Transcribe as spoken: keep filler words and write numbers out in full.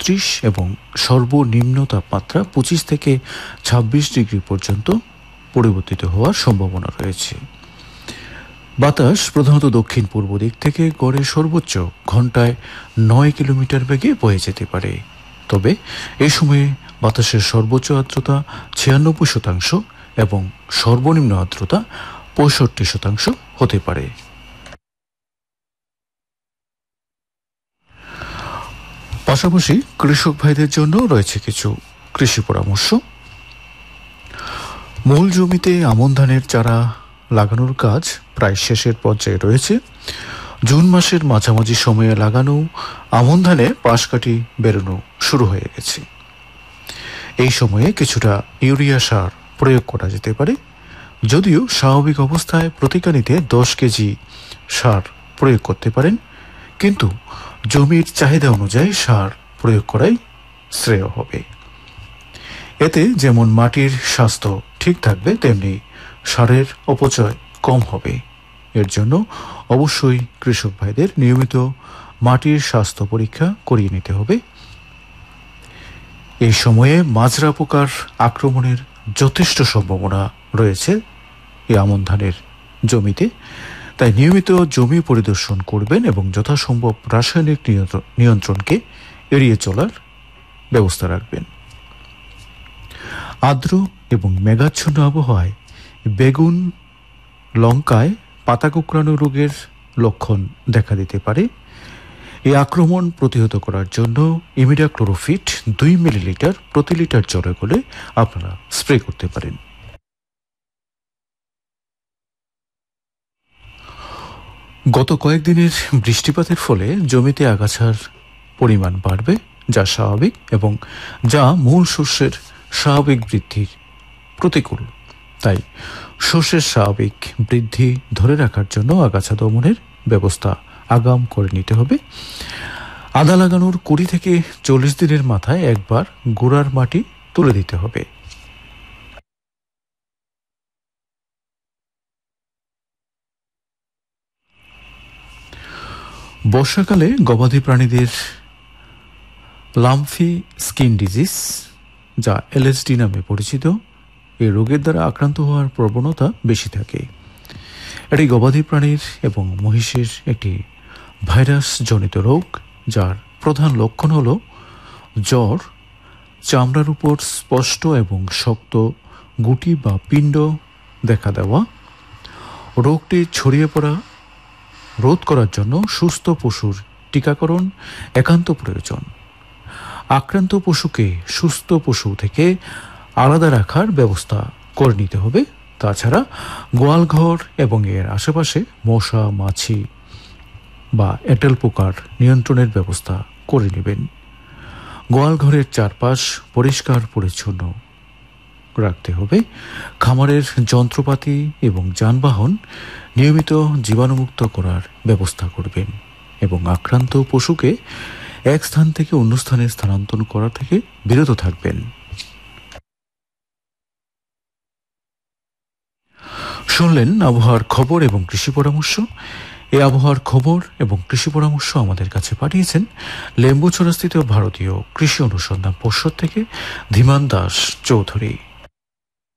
পঁচিশ এবং সর্বনিম্ন তাপমাত্রা পঁচিশ থেকে ছাব্বিশ ডিগ্রি পর্যন্ত পরিবর্তিত হওয়ার সম্ভাবনা রয়েছে। বাতাস প্রধানত দক্ষিণ পূর্ব দিক থেকে গড়ে সর্বোচ্চ ঘন্টায় নয় কিলোমিটার বেগে বয়ে যেতে পারে। তবে এই সময়ে বাতাসের সর্বোচ্চ আর্দ্রতা ছিয়ানব্বই শতাংশ এবং সর্বনিম্ন আর্দ্রতা পঁয়ষট্টি শতাংশ হতে পারে। পাশাপাশি কৃষক ভাইদের জন্য রয়েছে কিছু কৃষি পরামর্শ। মূল জমিতে আমন ধানের চারা লাগানোর কাজ প্রায় শেষের পর্যায়ে রয়েছে। জুন মাসের মাঝামাঝি সময়ে লাগানো আমন ধানে পাশকাঠি বেরোনো শুরু হয়ে গেছে। এই সময়ে কিছুটা ইউরিয়া সার প্রয়োগ করা যেতে পারে, যদিও স্বাভাবিক অবস্থায় প্রতিকানিতে দশ কেজি সার প্রয়োগ করতে পারেন, কিন্তু জমির চাহিদা অনুযায়ী সার প্রয়োগ করাই শ্রেয় হবে। এতে যেমন মাটির স্বাস্থ্য ঠিক থাকবে, তেমনি সারের অপচয় কম হবে। এর জন্য অবশ্যই কৃষক ভাইদের নিয়মিত মাটির স্বাস্থ্য পরীক্ষা করিয়ে নিতে হবে। এই সময়ে মাজরা পোকার আক্রমণের যথেষ্ট সম্ভাবনা রয়েছে এই আমন ধানের জমিতে, তাই নিয়মিত জমি পরিদর্শন করবেন এবং যথাসম্ভব রাসায়নিক নিয়ন্ত্রণকে এড়িয়ে চলার ব্যবস্থা রাখবেন। আর্দ্র এবং মেঘাচ্ছন্ন আবহাওয়ায় বেগুন, লঙ্কায় পাতা কুঁকড়ানো রোগের লক্ষণ দেখা দিতে পারে। এই আক্রমণ প্রতিহত করার জন্য ইমিডাক্লোরোফিট দুই মিলিলিটার প্রতি লিটার জলে গলে আপনারা স্প্রে করতে পারেন। গত কয়েকদিনের বৃষ্টিপাতের ফলে জমিতে আগাছার পরিমাণ বাড়বে, যা স্বাভাবিক এবং যা মূল শস্যের স্বাভাবিক বৃদ্ধির প্রতিকূল। তাই শস্যের স্বাভাবিক বৃদ্ধি ধরে রাখার জন্য আগাছা দমনের ব্যবস্থা আগাম করে নিতে হবে। আদা লাগানোর কুড়ি থেকে চল্লিশ দিনের মাথায় একবার গোড়ার মাটি তুলে দিতে হবে। বর্ষাকালে গবাদি প্রাণীদের লাম্ফি স্কিন ডিজিজ, যা এলএসডি নামে পরিচিত, এই রোগের দ্বারা আক্রান্ত হওয়ার প্রবণতা বেশি থাকে। এটি গবাদি প্রাণীর এবং মহিষের একটি ভাইরাস জনিত রোগ, যার প্রধান লক্ষণ হল জ্বর, চামড়ার উপর স্পষ্ট এবং শক্ত গুটি বা পিণ্ড দেখা দেওয়া। রোগটি ছড়িয়ে পড়া রোধ করার জন্য সুস্থ পশুর টিকাকরণ একান্ত প্রয়োজন। আক্রান্ত পশুকে সুস্থ পশু থেকে আলাদা রাখার ব্যবস্থা করে নিতে হবে। তাছাড়া গোয়ালঘর এবং এর আশেপাশে মশা, মাছি বা এঁটেল পোকার নিয়ন্ত্রণের ব্যবস্থা করে নেবেন। গোয়ালঘরের চারপাশ পরিষ্কার পরিচ্ছন্ন রাখতে হবে। খামারের যন্ত্রপাতি এবং যানবাহন নিয়মিত জীবাণুমুক্ত করার ব্যবস্থা করবেন এবং আক্রান্ত পশুকে এক স্থান থেকে অন্য স্থানে স্থানান্তর করা থেকে বিরত থাকবেন। শুনলেন আবহাওয়ার খবর এবং কৃষি পরামর্শ। এই আবহাওয়ার খবর এবং কৃষি পরামর্শ আমাদের কাছে পাঠিয়েছেন লেম্বুছড়াস্থিত ভারতীয় কৃষি অনুসন্ধান পর্ষদ থেকে ধীমান দাস চৌধুরী।